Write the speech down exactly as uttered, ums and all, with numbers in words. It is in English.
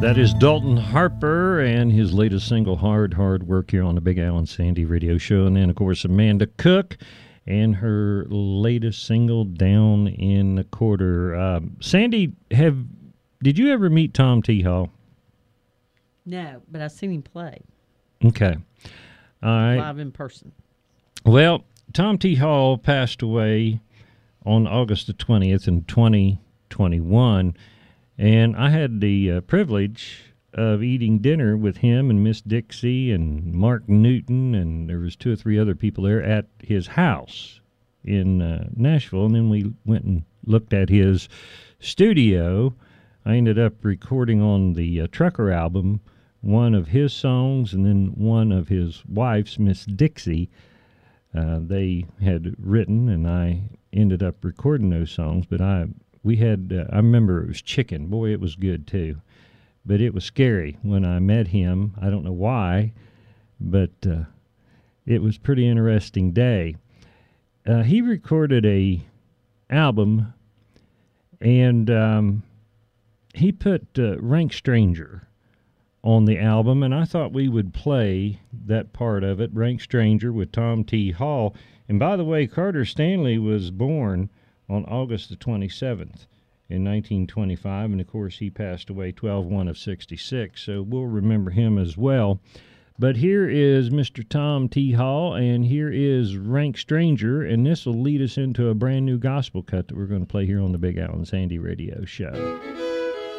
That is Dalton Harper and his latest single, Hard, Hard Work, here on the Big Al and Sandy Radio Show. And then, of course, Amanda Cook and her latest single, Down in the Quarter. Um, Sandy, have did you ever meet Tom T. Hall? No, but I've seen him play. Okay. All right. Live in person. Well, Tom T. Hall passed away on August the twentieth in twenty twenty-one. And I had the uh, privilege of eating dinner with him and Miss Dixie and Mark Newton, and there was two or three other people there at his house in uh, Nashville. And then we went and looked at his studio. I ended up recording on the uh, Trucker album one of his songs and then one of his wife's, Miss Dixie. Uh, they had written, and I ended up recording those songs, but I... We had, uh, I remember it was chicken. Boy, it was good, too. But it was scary when I met him. I don't know why, but uh, it was a pretty interesting day. Uh, he recorded a album, and um, he put uh, Rank Stranger on the album, and I thought we would play that part of it, Rank Stranger, with Tom T. Hall. And by the way, Carter Stanley was born on August the twenty-seventh in nineteen twenty-five, and of course he passed away twelve one of sixty-six, so we'll remember him as well. But here is Mister Tom T. Hall, and here is Rank Stranger, and this will lead us into a brand new gospel cut that we're going to play here on the Big Al and Sandy Radio Show.